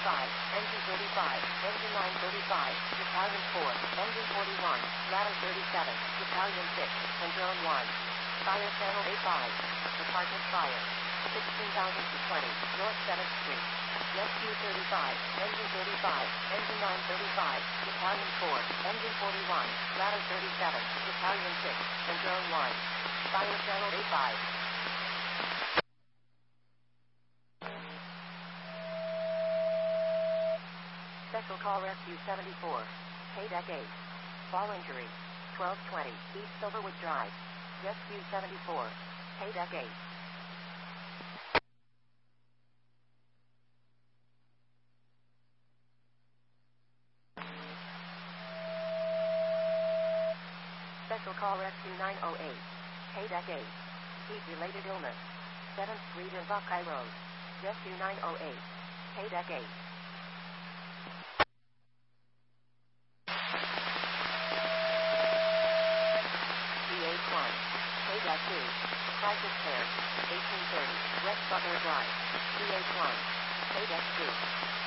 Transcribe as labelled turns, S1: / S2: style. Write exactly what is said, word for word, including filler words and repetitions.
S1: thirty-five, engine thirty-five, engine nine thirty-five, battalion four, engine forty-one, ladder thirty-seven, battalion six, and drone one. Fire channel A five. Department fire. sixteen thousand to twenty, North seventh Street. Rescue thirty-five, engine thirty-five, engine nine thirty-five, battalion four, engine forty-one, ladder thirty-seven, battalion six, and drone one. Fire channel A five. Special call Rescue seventy-four. Paydeck eight. Fall injury. twelve twenty, East Silverwood Drive. Rescue seventy-four. Paydeck eight. Special call Rescue nine oh eight. Paydeck eight. Heat-related illness. seventh Street and Buckeye Road. Rescue nine oh eight. Paydeck eight. C H one. Paydeck two. Crisis Care. eighteen thirty. West Butler Drive. C H one. Paydeck two.